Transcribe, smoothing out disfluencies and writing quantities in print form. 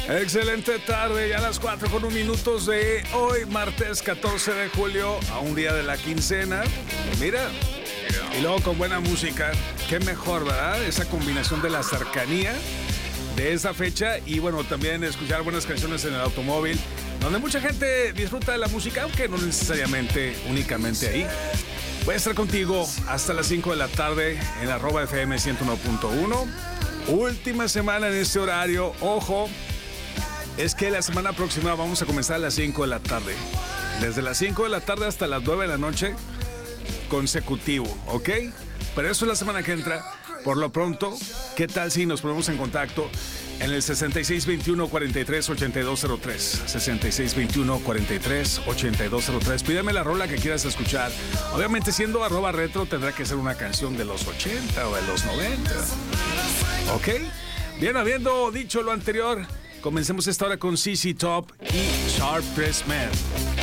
Excelente tarde, ya a las 4:01 de hoy, martes 14 de julio, a un día de la quincena. Mira, y luego con buena música, qué mejor, ¿verdad? Esa combinación de la cercanía de esa fecha y bueno, también escuchar buenas canciones en el automóvil, donde mucha gente disfruta de la música, aunque no necesariamente únicamente ahí. Voy a estar contigo hasta las 5 de la tarde en @FM 101.1. Última semana en este horario, ojo. Es que la semana próxima vamos a comenzar a las 5 de la tarde. Desde las 5 de la tarde hasta las 9 de la noche, consecutivo, ¿ok? Pero eso es la semana que entra. Por lo pronto, ¿qué tal si nos ponemos en contacto en el 6621-438203? 6621-438203. Pídeme la rola que quieras escuchar. Obviamente, siendo @retro, tendrá que ser una canción de los 80 o de los 90. ¿Ok? Bien, habiendo dicho lo anterior, comencemos esta hora con CC Top y Sharp Dressed Man.